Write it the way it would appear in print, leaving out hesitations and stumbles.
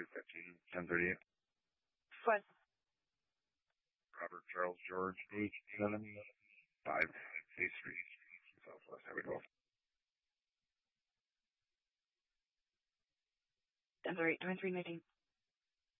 215, 1038. What? Robert Charles George, age 11, 5 A Street, Southwest Highway 12. 1038, 2319.